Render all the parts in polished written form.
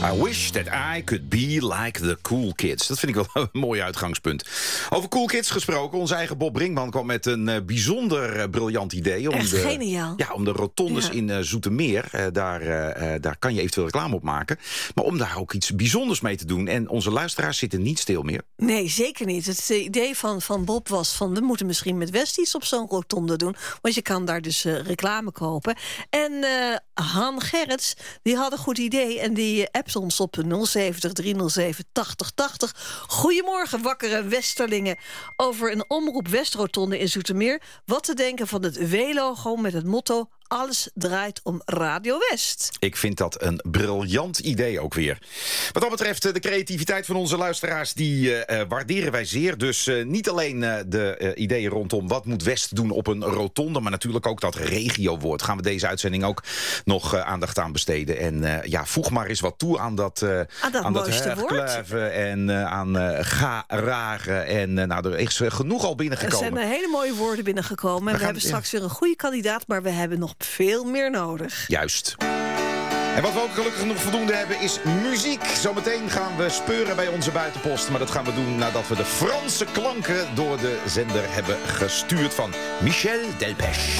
I wish that I could be like the cool kids. Dat vind ik wel een mooi uitgangspunt. Over cool kids gesproken. Onze eigen Bob Brinkman kwam met een bijzonder briljant idee. Echt geniaal. Ja, om de rotondes in Zoetermeer. Daar kan je eventueel reclame op maken. Maar om daar ook iets bijzonders mee te doen. En onze luisteraars zitten niet stil meer. Nee, zeker niet. Het idee van Bob was van... we moeten misschien met West iets op zo'n rotonde doen. Want je kan daar dus reclame kopen. En Han Gerrits, die had een goed idee. En die appt ons op 070 307 8080. Goedemorgen, wakkere Westerlingen. Over een Omroep Westrotonde in Zoetermeer. Wat te denken van het W-logo met het motto... alles draait om Radio West. Ik vind dat een briljant idee ook weer. Wat dat betreft, de creativiteit van onze luisteraars... die waarderen wij zeer. Dus niet alleen de ideeën rondom wat moet West doen op een rotonde... maar natuurlijk ook dat regiowoord. Gaan we deze uitzending ook nog aandacht aan besteden. En voeg maar eens wat toe aan dat mooiste woord. En aan garagen. En er is genoeg al binnengekomen. Er zijn hele mooie woorden binnengekomen. En we hebben straks weer een goede kandidaat... maar we hebben nog veel meer nodig. Juist. En wat we ook gelukkig nog voldoende hebben is muziek. Zometeen gaan we speuren bij onze buitenpost. Maar dat gaan we doen nadat we de Franse klanken door de zender hebben gestuurd van Michel Delpech.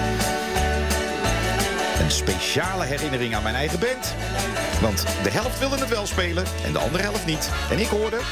Een speciale herinnering aan mijn eigen band. Want de helft wilde het wel spelen en de andere helft niet. En ik hoorde...